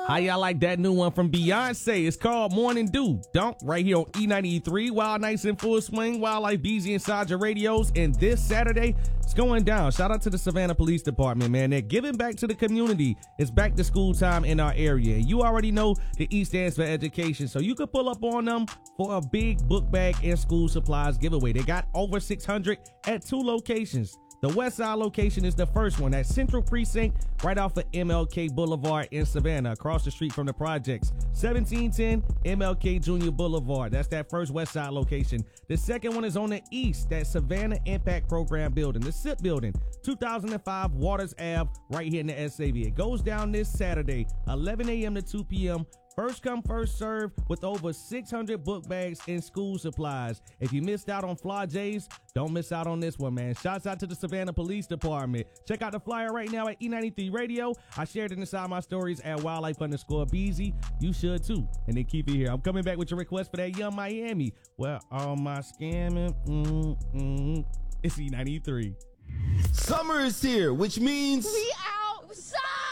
How y'all like that new one from Beyonce? It's called Morning Dew. Don't right here on E93. Wild Nights in full swing. Wildlife BZ inside your radios. And this Saturday, it's going down. Shout out to the Savannah Police Department, man. They're giving back to the community. It's back to school time in our area. And you already know the E stands for education. So you could pull up on them for a big book bag and school supplies giveaway. They got over 600 at 2 locations. The West Side location is the first one at Central Precinct, right off of MLK Boulevard in Savannah, across the street from the projects. 1710 MLK Junior Boulevard. That's that first West Side location. The second one is on the east, that Savannah Impact Program building, the SIP building, 2005 Waters Ave, right here in the SAV. It goes down this Saturday, 11 a.m. to 2 p.m., First come, first serve, with over 600 book bags and school supplies. If you missed out on Fly J's, don't miss out on this one, man. Shouts out to the Savannah Police Department. Check out the flyer right now at E93 Radio. I shared it inside my stories at wildlife_BZ. You should too. And then keep it here. I'm coming back with your request for that Young Miami. Well, all my scamming, it's E93. Summer is here, which means we